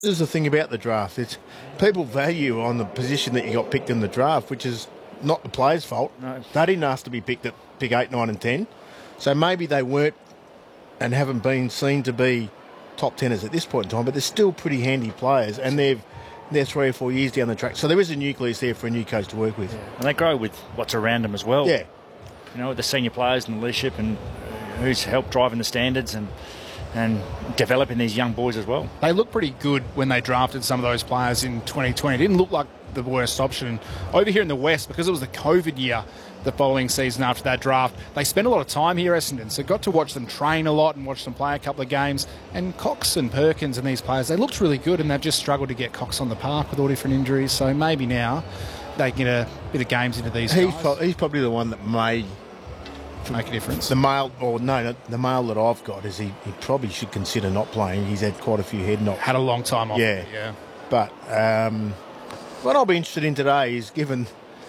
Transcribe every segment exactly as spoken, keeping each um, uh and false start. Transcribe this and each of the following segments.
This is the thing about the draft. It's people value on the position that you got picked in the draft, which is not the player's fault. No. They didn't ask to be picked at pick eight, nine, and ten. So maybe they weren't and haven't been seen to be top teners at this point in time, but they're still pretty handy players, and they've they're three or four years down the track. So there is a nucleus there for a new coach to work with. Yeah. And they grow with what's around them as well. Yeah. You know, the senior players and the leadership and who's helped driving the standards and and developing these young boys as well. They looked pretty good when they drafted some of those players in twenty twenty. It didn't look like the worst option. And over here in the West, because it was the COVID year, the following season after that draft, they spent a lot of time here, Essendon, so got to watch them train a lot and watch them play a couple of games. And Cox and Perkins and these players, they looked really good, and they've just struggled to get Cox on the park with all different injuries. So maybe now they can get a bit of games into these He's, guys. pro- he's probably the one that may Make a difference. The male, or no, no, the male that I've got is he, he probably should consider not playing. He's had quite a few head knocks. Had a long time off. Yeah. yeah. But um, what I'll be interested in today is given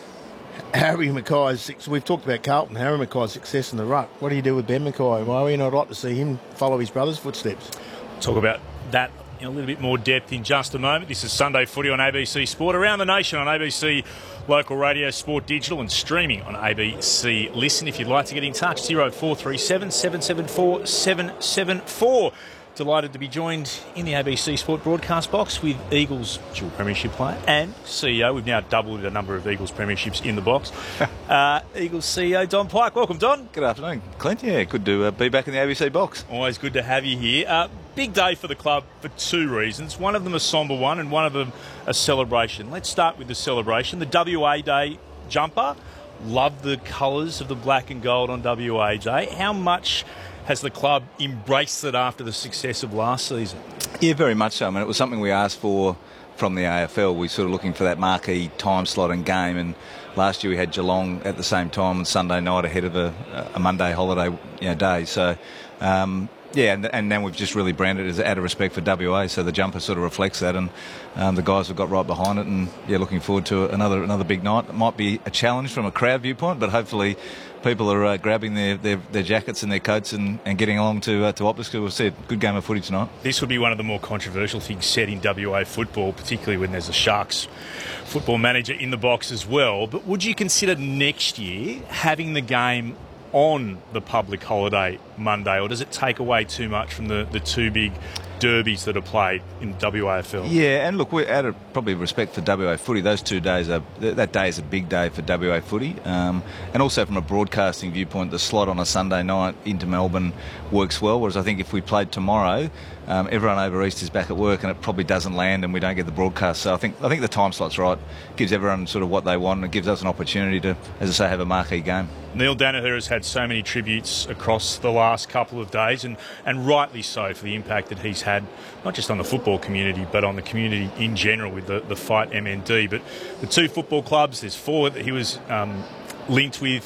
Harry Mackay's, we've talked about Carlton, Harry Mackay's success in the ruck. What do you do with Ben Mackay? Well, you know, I'd like to see him follow his brother's footsteps. Talk about that in a little bit more depth in just a moment. This is Sunday Footy on A B C Sport, around the nation on A B C Local Radio, Sport Digital, and streaming on A B C Listen. If you'd like to get in touch, zero four three seven, seven seven four, seven seven four. Delighted to be joined in the A B C Sport broadcast box with Eagles dual premiership player and C E O. We've now doubled the number of Eagles premierships in the box. uh, Eagles C E O Don Pyke. Welcome, Don. Good afternoon, Clint. Yeah, good to uh, be back in the A B C box. Always good to have you here. Uh, big day for the club for two reasons. One of them a sombre one and one of them a celebration. Let's start with the celebration. The W A Day jumper. Love the colours of the black and gold on W A Day. How much has the club embraced it after the success of last season? Yeah, very much so. I mean, it was something we asked for from the A F L. We were sort of looking for that marquee time slot and game, and last year we had Geelong at the same time on Sunday night ahead of a, a Monday holiday you know, day. So, um, yeah, and, and now we've just really branded it as out of respect for W A, so the jumper sort of reflects that, and um, the guys have got right behind it, and yeah, looking forward to another another big night. It might be a challenge from a crowd viewpoint, but hopefully people are uh, grabbing their, their, their jackets and their coats and, and getting along to uh, to Optus, because we'll see a good game of footy tonight. This would be one of the more controversial things said in W A football, particularly when there's a Sharks football manager in the box as well. But would you consider next year having the game on the public holiday Monday, or does it take away too much from the, the two big derbies that are played in W A F L? Yeah, and look, we're out of probably respect for W A footy. Those two days are that day is a big day for W A footy, um, and also from a broadcasting viewpoint, the slot on a Sunday night into Melbourne works well. Whereas I think if we played tomorrow, um, everyone over East is back at work, and it probably doesn't land, and we don't get the broadcast. So I think I think the time slot's right. Gives everyone sort of what they want, and it gives us an opportunity to, as I say, have a marquee game. Neil Daniher has had so many tributes across the last couple of days, and, and rightly so, for the impact that he's had, not just on the football community, but on the community in general with the, the Fight M N D. But the two football clubs, there's four that he was um, linked with,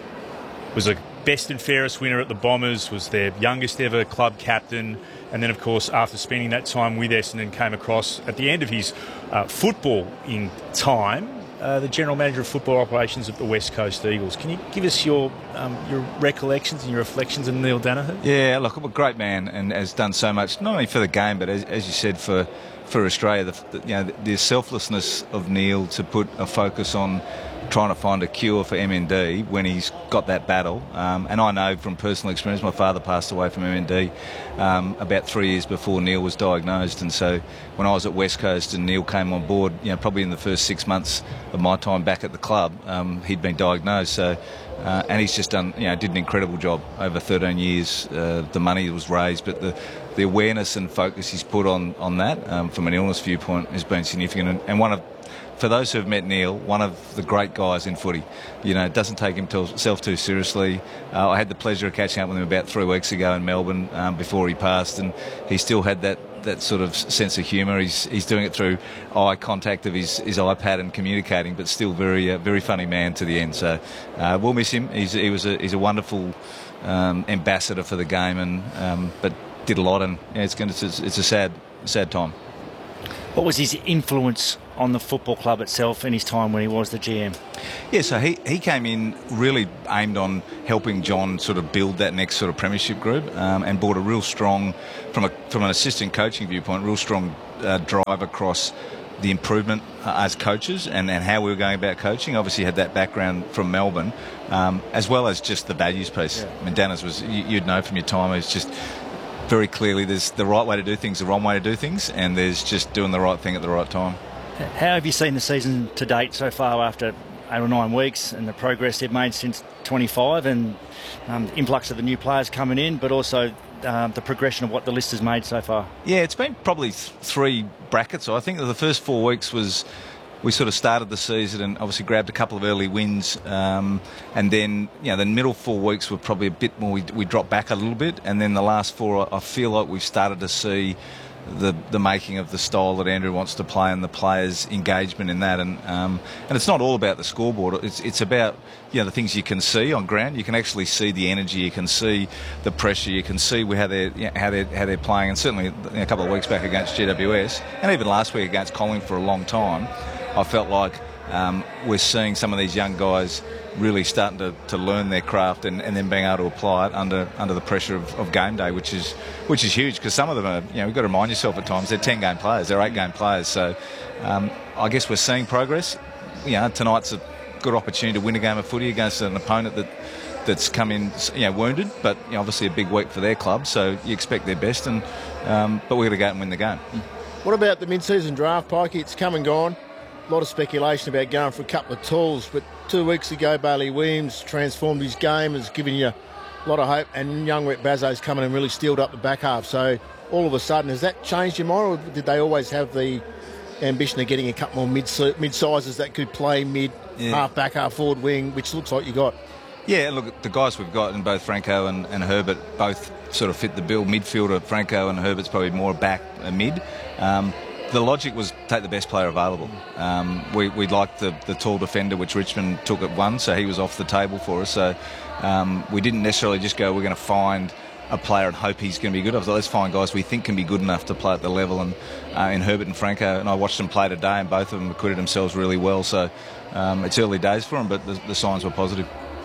was a best and fairest winner at the Bombers, was their youngest ever club captain, and then, of course, after spending that time with Essendon, came across at the end of his uh, football in time, Uh, the General Manager of Football Operations of the West Coast Eagles. Can you give us your um, your recollections and your reflections on Neil Daniher? Yeah, look, a great man, and has done so much, not only for the game, but as, as you said, for for Australia. The, the, you know, the, the selflessness of Neil to put a focus on trying to find a cure for M N D when he's got that battle. Um, and I know from personal experience, my father passed away from M N D um, about three years before Neil was diagnosed. And so when I was at West Coast and Neil came on board, you know, probably in the first six months of my time back at the club, um, he'd been diagnosed. So, uh, and he's just done, you know, did an incredible job over thirteen years. Uh, the money was raised, but the the awareness and focus he's put on on that um, from an illness viewpoint has been significant. And, and one of For those who have met Neil, one of the great guys in footy. You know, doesn't take himself too seriously. Uh, I had the pleasure of catching up with him about three weeks ago in Melbourne um, before he passed, and he still had that, that sort of sense of humour. He's he's doing it through eye contact of his, his iPad and communicating, but still very uh, very funny man to the end. So uh, we'll miss him. He's he was a he's a wonderful um, ambassador for the game, and um, but did a lot, and yeah, it's going to it's, it's a sad sad time. What was his influence on the football club itself in his time when he was the G M? Yeah, so he, he came in really aimed on helping John sort of build that next sort of premiership group, um, and brought a real strong, from a from an assistant coaching viewpoint, real strong uh, drive across the improvement uh, as coaches and, and how we were going about coaching. Obviously had that background from Melbourne, um, as well as just the values piece. Yeah. I mean, Dennis was, you, you'd know from your time, it's just very clearly there's the right way to do things, the wrong way to do things, and there's just doing the right thing at the right time. How have you seen the season to date so far after eight or nine weeks and the progress they've made since twenty-five, and um, the influx of the new players coming in, but also um, the progression of what the list has made so far? Yeah, it's been probably th- three brackets. I think that the first four weeks was we sort of started the season and obviously grabbed a couple of early wins, um, and then you know the middle four weeks were probably a bit more. We, we dropped back a little bit, and then the last four, I feel like we've started to see the the making of the style that Andrew wants to play and the players' engagement in that. And um, and it's not all about the scoreboard. It's it's about you know the things you can see on ground. You can actually see the energy. You can see the pressure. You can see how they're you know, how they how they're playing. And certainly a couple of weeks back against G W S, and even last week against Collingwood for a long time, I felt like um, we're seeing some of these young guys really starting to, to learn their craft and, and then being able to apply it under under the pressure of, of game day, which is which is huge, because some of them are, you know, you've got to remind yourself at times they're ten game players, they're eight game players. So um, I guess we're seeing progress. You know, tonight's a good opportunity to win a game of footy against an opponent that that's come in, you know, wounded, but you know, obviously a big week for their club. So you expect their best, and um, but we're going to go out and win the game. What about the mid-season draft, Pikey? It's come and gone. A lot of speculation about going for a couple of tools, but two weeks ago Bailey Williams transformed his game, has given you a lot of hope, and young Rhett Bazzo's come in and really steeled up the back half. So all of a sudden, has that changed your mind, or did they always have the ambition of getting a couple more mid mid-sizes that could play mid, yeah. half back, half forward wing, which looks like you got? Yeah, look, the guys we've got in both Franco and, and Herbert both sort of fit the bill. Midfielder Franco and Herbert's probably more back uh, mid. Um, The logic was take the best player available. Um, we we liked the, the tall defender, which Richmond took at one, so he was off the table for us. So um, we didn't necessarily just go, we're going to find a player and hope he's going to be good. I was like, let's find guys we think can be good enough to play at the level. And uh, in Herbert and Franco, and I watched them play today, and both of them acquitted themselves really well. So um, it's early days for them, but the, the signs were positive.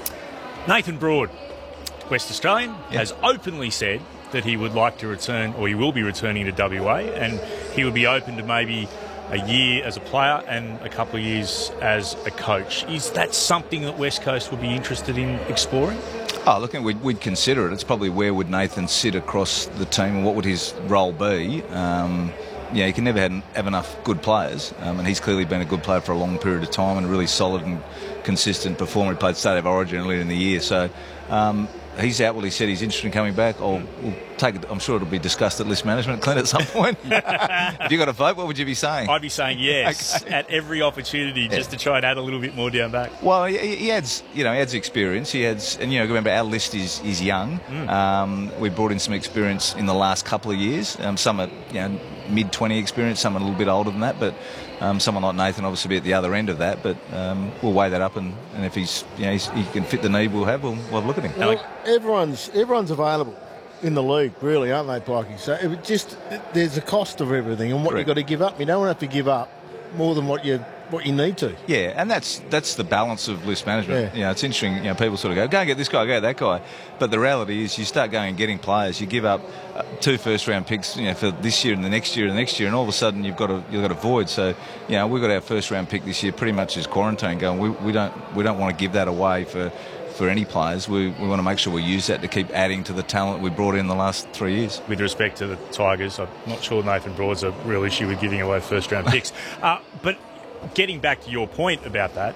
Nathan Broad, West Australian, yeah. has openly said that he would like to return, or he will be returning to W A, and he would be open to maybe a year as a player and a couple of years as a coach. Is that something that West Coast would be interested in exploring? Oh, look, we'd, we'd consider it. It's probably where would Nathan sit across the team and what would his role be. Um, yeah, you can never have, have enough good players, um, and he's clearly been a good player for a long period of time and a really solid and consistent performer. He played State of Origin earlier in the year, so um, he's outwardly said he's interested in coming back. I'll, we'll take it. I'm sure it'll be discussed at list management, Clint, at some point. If you got a vote, what would you be saying? I'd be saying yes okay. at every opportunity, yeah. just to try and add a little bit more down back. Well, he, he adds, you know, he adds experience. He adds, and you know, remember our list is is young. Mm. Um, we brought in some experience in the last couple of years. Um, some are, you know, mid twenty experience. Some are a little bit older than that, but. Um, someone like Nathan obviously be at the other end of that, but um, we'll weigh that up, and, and if he's, you know, he's, he can fit the need we'll have, we'll, we'll have a look at him. Well, everyone's everyone's available in the league, really, aren't they, Pikey? So it just there's a cost of everything, and what Correct. You've got to give up. You don't have to give up more than what you what you need to. Yeah, and that's that's the balance of list management. Yeah. You know, it's interesting. You know, people sort of go, go and get this guy, go get that guy, but the reality is, you start going and getting players. You give up uh, two first round picks, you know, for this year and the next year and the next year, and all of a sudden you've got a you've got a void. So, you know, we've got our first round pick this year pretty much as quarantine going. We we don't we don't want to give that away for. For any players, we, we want to make sure we use that to keep adding to the talent we brought in the last three years. With respect to the Tigers, I'm not sure Nathan Broad's a real issue with giving away first round picks. uh, but getting back to your point about that,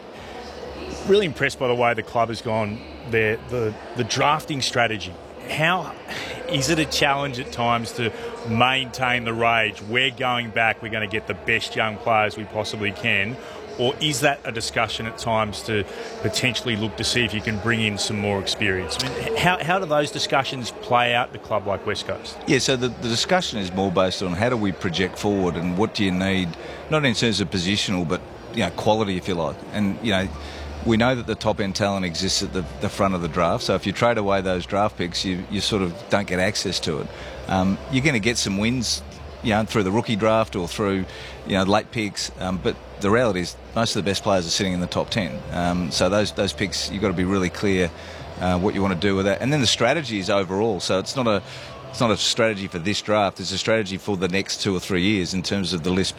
really impressed by the way the club has gone there, the, the drafting strategy. How is it a challenge at times to maintain the rage? We're going back, we're going to get the best young players we possibly can. Or is that a discussion at times to potentially look to see if you can bring in some more experience? I mean, how, how do those discussions play out at a club like West Coast? Yeah, so the, the discussion is more based on how do we project forward and what do you need, not in terms of positional, but, you know, quality, if you like. And, you know, we know that the top-end talent exists at the, the front of the draft, so if you trade away those draft picks, you, you sort of don't get access to it. Um, you're going to get some wins you know, through the rookie draft or through, you know, late picks. Um, but the reality is most of the best players are sitting in the top ten. Um, so those those picks, you've got to be really clear uh, what you want to do with that. And then the strategy is overall. So it's not a it's not a strategy for this draft. It's a strategy for the next two or three years in terms of the list